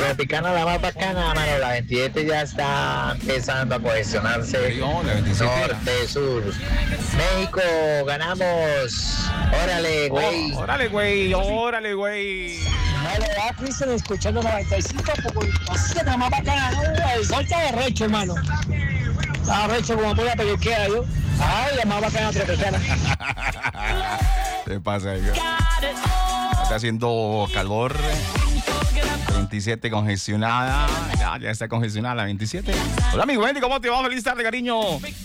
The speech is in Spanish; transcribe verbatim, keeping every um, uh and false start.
Tropicana la más bacana, mano. La veintisiete ya está empezando a cohesionarse. No, la veintisiete. Norte, sur. México, ganamos. Órale, güey. Oh, órale, güey. Órale, güey. Vale, va, Cristian, escuchando noventa y cinco, porque así la más bacana, ¿no? El sol está de recho, hermano. Está recho como muy peluquera, yo. Ay, la más bacana tropicana. ¿Qué pasa, hijo? Está haciendo calor. veintisiete congestionada. Ya, ya está congestionada la veintisiete. Hola, mi Wendy, ¿cómo te va? Feliz tarde, cariño.